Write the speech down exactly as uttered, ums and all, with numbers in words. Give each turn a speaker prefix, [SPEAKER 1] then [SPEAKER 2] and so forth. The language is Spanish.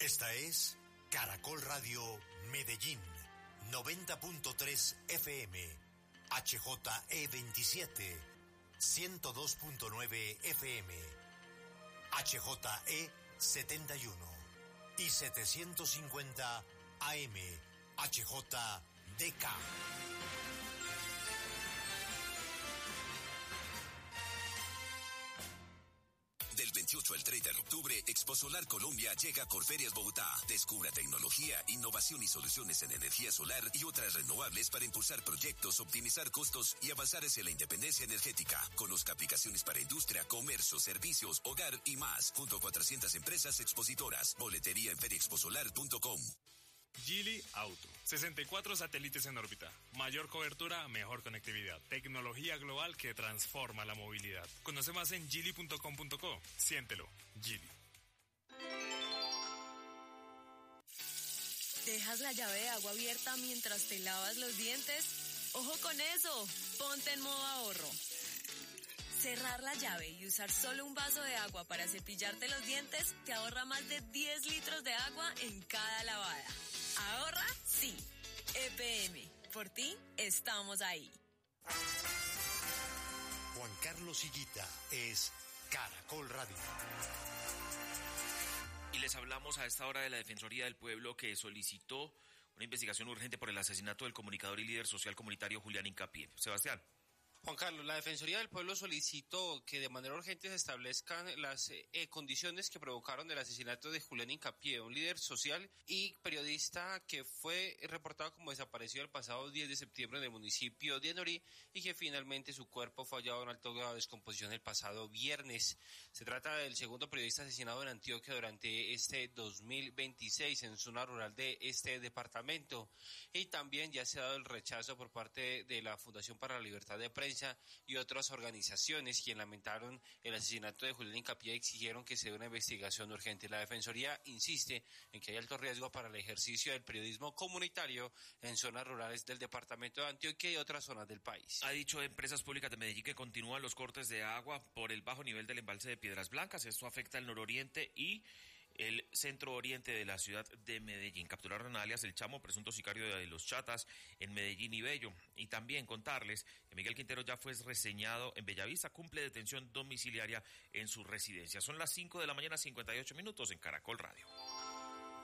[SPEAKER 1] Esta es Caracol Radio Medellín, noventa punto tres F M, H J E veintisiete, ciento dos punto nueve F M, H J E setenta y uno y setecientos cincuenta A M, H J D K.
[SPEAKER 2] Del veintiocho al treinta de octubre, Expo Solar Colombia llega a Corferias Bogotá. Descubra tecnología, innovación y soluciones en energía solar y otras renovables para impulsar proyectos, optimizar costos y avanzar hacia la independencia energética. Conozca aplicaciones para industria, comercio, servicios, hogar y más, junto a cuatrocientas empresas expositoras. Boletería en feria expo solar punto com.
[SPEAKER 3] Geely Auto. sesenta y cuatro satélites en órbita. Mayor cobertura, mejor conectividad. Tecnología global que transforma la movilidad. Conoce más en geely punto com punto co. Siéntelo. Geely.
[SPEAKER 4] ¿Dejas la llave de agua abierta mientras te lavas los dientes? ¡Ojo con eso! Ponte en modo ahorro. Cerrar la llave y usar solo un vaso de agua para cepillarte los dientes te ahorra más de diez litros de agua en cada lavada. ¿Ahorra? Sí. E P M. Por ti, estamos ahí.
[SPEAKER 1] Juan Carlos Higuita es Caracol Radio.
[SPEAKER 5] Y les hablamos a esta hora de la Defensoría del Pueblo, que solicitó una investigación urgente por el asesinato del comunicador y líder social comunitario Julián Hincapié. Sebastián.
[SPEAKER 6] Juan Carlos, la Defensoría del Pueblo solicitó que de manera urgente se establezcan las eh, condiciones que provocaron el asesinato de Julián Hincapié, un líder social y periodista que fue reportado como desaparecido el pasado diez de septiembre en el municipio de Anorí y que finalmente su cuerpo fue hallado en alto grado de descomposición el pasado viernes. Se trata del segundo periodista asesinado en Antioquia durante este dos mil veintiséis en zona rural de este departamento, y también ya se ha dado el rechazo por parte de la Fundación para la Libertad de Prensa y otras organizaciones, quienes lamentaron el asesinato de Julián Hincapié y exigieron que se dé una investigación urgente. La Defensoría insiste en que hay alto riesgo para el ejercicio del periodismo comunitario en zonas rurales del departamento de Antioquia y otras zonas del país.
[SPEAKER 5] Ha dicho Empresas Públicas de Medellín que continúan los cortes de agua por el bajo nivel del embalse de Piedras Blancas. Esto afecta al nororiente y el centro oriente de la ciudad de Medellín. Capturaron a alias El Chamo, presunto sicario de los Chatas en Medellín y Bello. Y también contarles que Miguel Quintero ya fue reseñado en Bellavista, cumple detención domiciliaria en su residencia. Son las cinco de la mañana, cincuenta y ocho minutos en Caracol Radio.